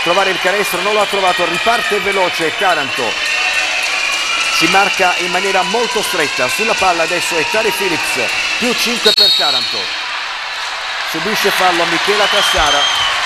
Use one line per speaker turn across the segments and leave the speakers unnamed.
trovare il canestro, non lo ha trovato, riparte veloce Taranto, si marca in maniera molto stretta, sulla palla adesso è Tari Phillips, più 5 per Taranto, subisce fallo Michela Tassara,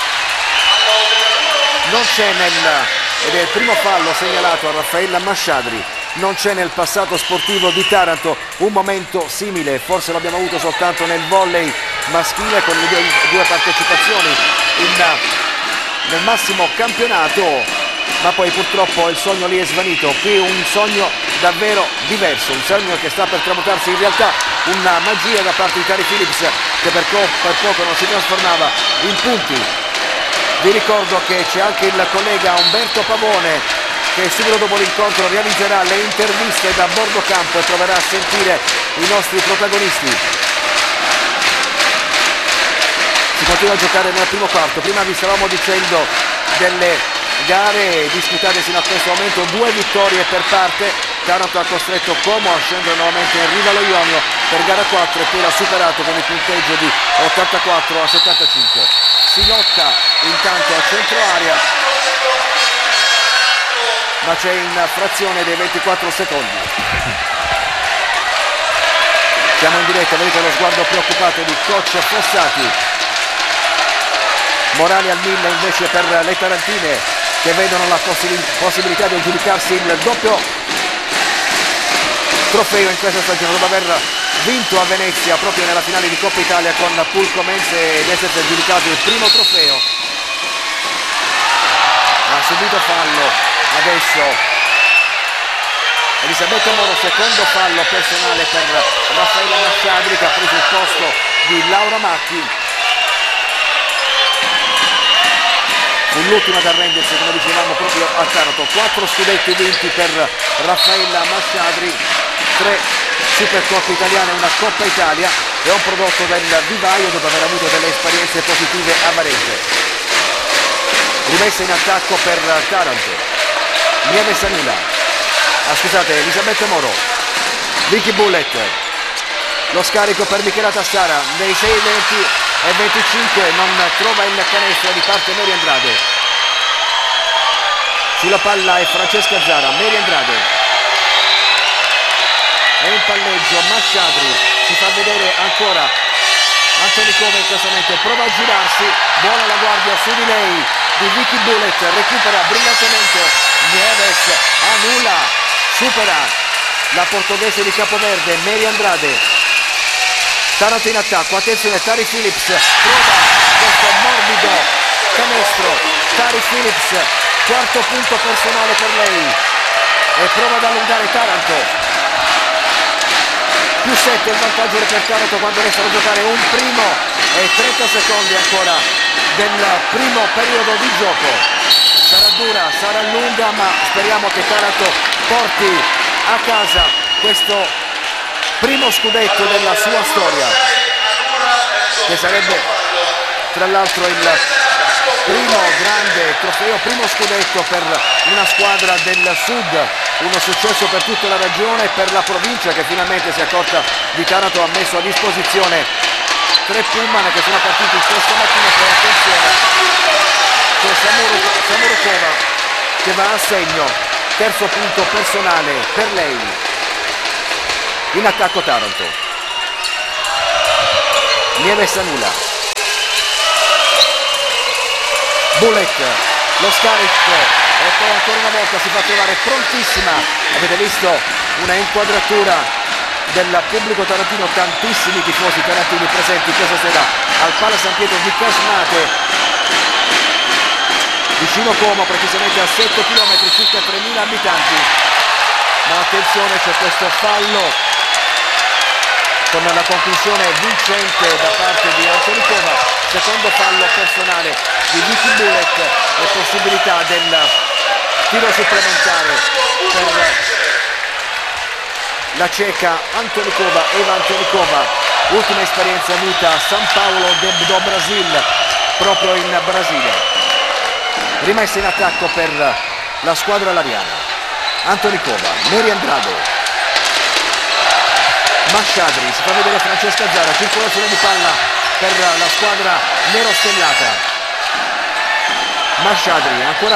non c'è ed è il primo fallo segnalato a Raffaella Masciadri. Non c'è nel passato sportivo di Taranto un momento simile, forse l'abbiamo avuto soltanto nel volley maschile con le due partecipazioni nel massimo campionato, ma poi purtroppo il sogno lì è svanito. Qui un sogno davvero diverso, un sogno che sta per tramutarsi in realtà, una magia da parte di Tari Phillips che per poco non si trasformava in punti. Vi ricordo che c'è anche il collega Umberto Pavone che subito dopo l'incontro realizzerà le interviste da bordo campo e proverà a sentire i nostri protagonisti. Si continua a giocare nel primo quarto, prima vi stavamo dicendo delle gare disputate fino a questo momento, 2 vittorie per parte. Taranto ha costretto Como a scendere nuovamente in riva allo Ionio per gara 4 e poi l'ha superato con il punteggio di 84 a 75. Si lotta intanto a centro area, ma c'è in frazione dei 24 secondi. Siamo in diretta, vedete lo sguardo preoccupato di coach Fossati. Morali al 1000 invece per le tarantine che vedono la possibilità di aggiudicarsi il doppio trofeo in questa stagione dopo aver vinto a Venezia proprio nella finale di Coppa Italia con Pulcomense ed essersi aggiudicato il primo trofeo. Ha subito fallo adesso Elisabetta Moro, secondo fallo personale per Raffaella Masciadri che ha preso il posto di Laura Macchi. Fu l'ultima ad arrendersi, come dicevamo, proprio a Taranto. 4 scudetti vinti per Raffaella Masciadri, 3 Supercoppe italiane, una Coppa Italia e un prodotto del vivaio dopo aver avuto delle esperienze positive a Varese. Rimessa in attacco per Taranto, Nieve Sanula, Elisabetta Moro, Vicky Bullet, lo scarico per Michela Tassara, nei 6-20 e 25 non trova il canestro, di parte Mary Andrade. Sulla palla è Francesca Zara, Mary Andrade. È in palleggio Masciadri, si fa vedere ancora Antonikova in questo momento, prova a girarsi, buona la guardia su di lei di Vicky Bullet, recupera brillantemente Nieves, annulla, supera la portoghese di Capoverde, Mary Andrade. Taranto in attacco, attenzione, Tari Phillips trova questo morbido canestro, Tari Phillips, quarto punto personale per lei e prova ad allungare Taranto. Più 7 il vantaggio per Taranto quando restano a giocare un primo e 30 secondi ancora del primo periodo di gioco. Sarà dura, sarà lunga, ma speriamo che Taranto porti a casa questo primo scudetto della sua storia, che sarebbe tra l'altro il primo grande trofeo, primo scudetto per una squadra del sud, uno successo per tutta la regione e per la provincia che finalmente si è accorta di Taranto, ha messo a disposizione 3 pullman che sono partiti questa mattina. Poi attenzione, c'è Samurukova che va a segno, terzo punto personale per lei. In attacco Taranto, Nieve Sanula, Bullet, lo scarico e poi ancora una volta si fa trovare prontissima. Avete visto una inquadratura del pubblico tarantino, tantissimi tifosi tarantini presenti questa sera al Pala San Pietro di Casmate, vicino Como, precisamente a 7 km, circa 3.000 abitanti. Ma attenzione, c'è questo fallo con la conclusione vincente da parte di Antonikova, secondo fallo personale di Vicky Bullet e possibilità del tiro supplementare per la ceca Eva Antonikova, ultima esperienza in vita a San Paolo do Brasil, proprio in Brasile. Rimessa in attacco per la squadra lariana, Antonikova, Mary Andrade, Masciadri, si fa vedere Francesca Zara, circolazione di palla per la squadra nerostellata. Masciadri, ancora